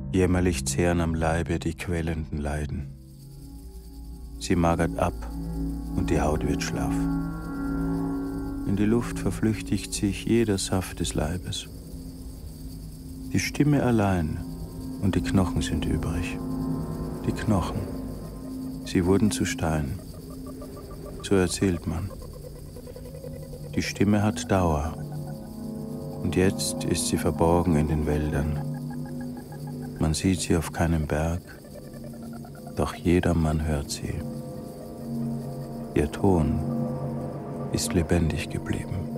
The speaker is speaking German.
Jämmerlich zehren am Leibe die quälenden Leiden. Sie magert ab und die Haut wird schlaff. In die Luft verflüchtigt sich jeder Saft des Leibes. Die Stimme allein und die Knochen sind übrig. Die Knochen, sie wurden zu Stein. So erzählt man. Die Stimme hat Dauer. Und jetzt ist sie verborgen in den Wäldern. Man sieht sie auf keinem Berg, doch jedermann hört sie. Ihr Ton ist lebendig geblieben.